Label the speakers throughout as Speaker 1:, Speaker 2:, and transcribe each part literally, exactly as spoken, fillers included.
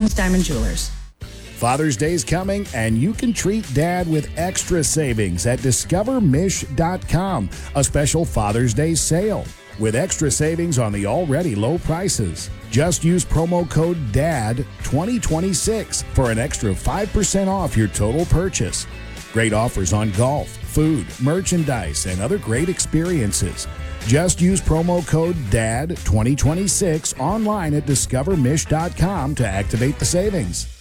Speaker 1: Adams Diamond Jewelers.
Speaker 2: Father's Day's coming, and you can treat Dad with extra savings at discover mish dot com, a special Father's Day sale with extra savings on the already low prices. Just use promo code D A D twenty twenty-six for an extra five percent off your total purchase. Great offers on golf, food, merchandise, and other great experiences. Just use promo code D A D twenty twenty-six online at discover mish dot com to activate the savings.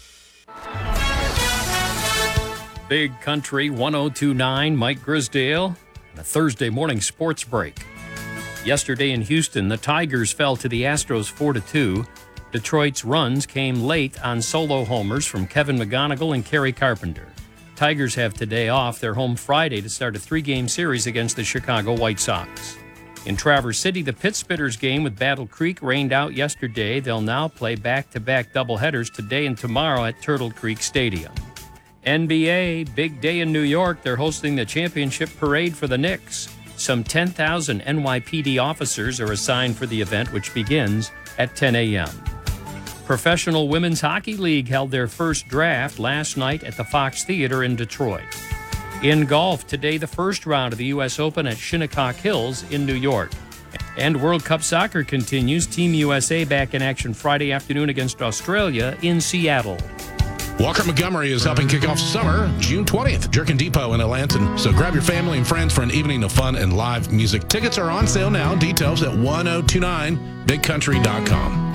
Speaker 3: Big Country one oh two point nine, Mike Grisdale, and a Thursday morning sports break. Yesterday in Houston, the Tigers fell to the Astros four to two. Detroit's runs came late on solo homers from Kevin McGonigal and Kerry Carpenter. Tigers have today off. They're home Friday to start a three-game series against the Chicago White Sox. In Traverse City, the Pit Spitters game with Battle Creek rained out yesterday. They'll now play back-to-back doubleheaders today and tomorrow at Turtle Creek Stadium. N B A, big day in New York. They're hosting the championship parade for the Knicks. Some ten thousand N Y P D officers are assigned for the event, which begins at ten a.m. Professional Women's Hockey League held their first draft last night at the Fox Theater in Detroit. In golf, today the first round of the U S Open at Shinnecock Hills in New York. And World Cup soccer continues. Team U S A back in action Friday afternoon against Australia in Seattle.
Speaker 4: Walker Montgomery is helping kick off summer June twentieth, Jerkin Depot in Atlanton. So grab your family and friends for an evening of fun and live music. Tickets are on sale now. Details at ten twenty-nine big country dot com.